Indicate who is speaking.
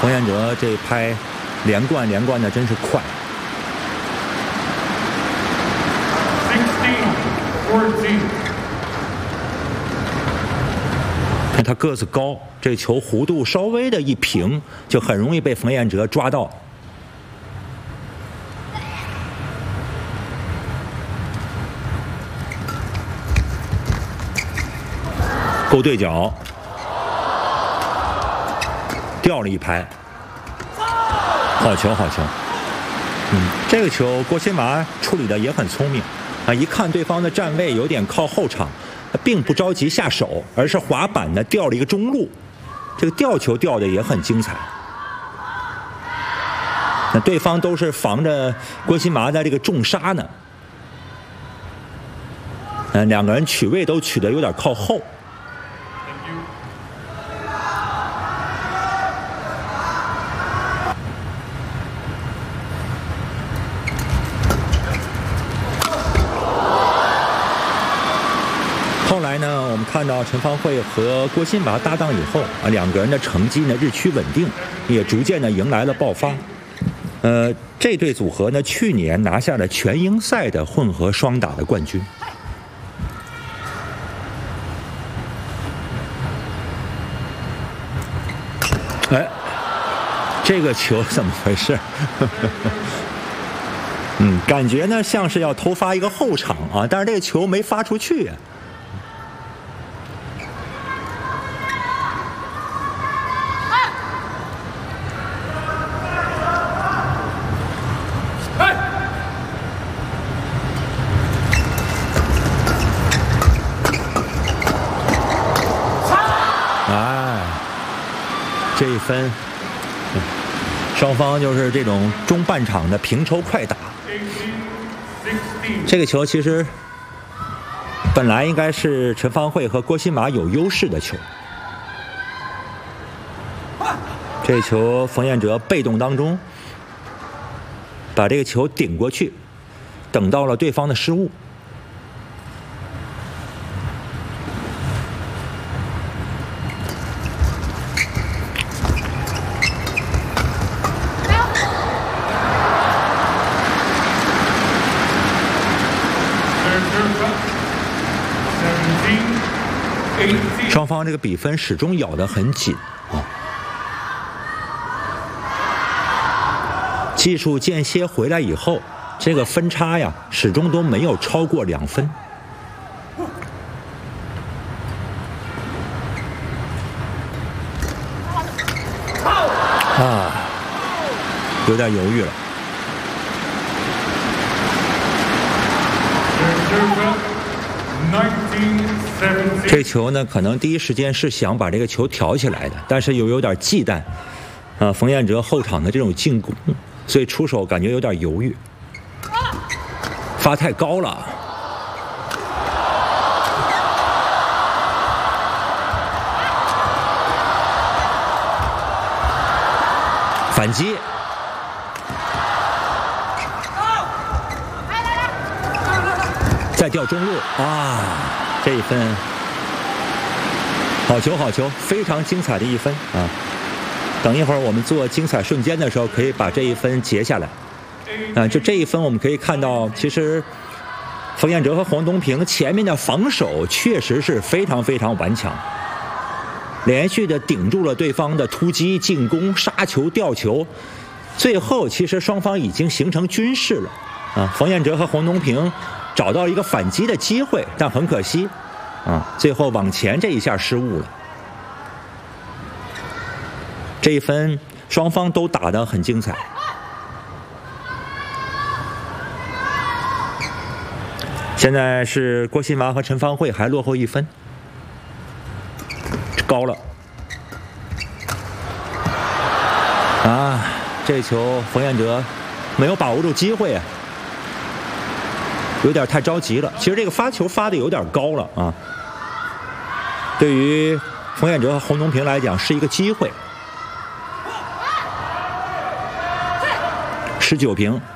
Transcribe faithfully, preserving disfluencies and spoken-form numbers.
Speaker 1: 冯彦哲这一拍连贯连贯的真是快。看他个子高，这球弧度稍微的一平，就很容易被冯彦哲抓到。勾对角，掉了一拍，好球好球。嗯，这个球郭新麻处理的也很聪明啊！一看对方的站位有点靠后场，并不着急下手，而是滑板呢掉了一个中路，这个吊球掉的也很精彩。那对方都是防着郭新麻的这个重杀呢，嗯，两个人取位都取得有点靠后。后来呢，我们看到陈芳慧和郭新麻搭档以后啊，两个人的成绩呢日趋稳定，也逐渐的迎来了爆发。呃，这对组合呢，去年拿下了全英赛的混合双打的冠军。哎，这个球怎么回事？嗯，感觉呢像是要偷发一个后场啊，但是这个球没发出去呀。这一分，双方就是这种中半场的平抽快打。这个球其实本来应该是陈芳慧和郭新麻有优势的球。这球冯彦哲被动当中把这个球顶过去，等到了对方的失误。双方这个比分始终咬得很紧啊！技术间歇回来以后，这个分差呀，始终都没有超过两分。啊，有点犹豫了。这球呢，可能第一时间是想把这个球挑起来的，但是又有点忌惮啊，冯彦哲后场的这种进攻，所以出手感觉有点犹豫，发太高了。反击。再掉中路啊！这一分，好球好球，非常精彩的一分啊！等一会儿我们做精彩瞬间的时候，可以把这一分截下来啊！就这一分，我们可以看到，其实冯彦哲和黄东萍前面的防守确实是非常非常顽强，连续的顶住了对方的突击、进攻、杀球、吊球，最后其实双方已经形成均势了啊！冯彦哲和黄东萍找到一个反击的机会，但很可惜，啊，最后往前这一下失误了。这一分双方都打得很精彩。现在是郭新麻和陈芳慧还落后一分，高了。啊，这球冯彦哲没有把握住机会啊。有点太着急了，其实这个发球发的有点高了啊。对于冯彦哲和洪东萍来讲是一个机会。十九平。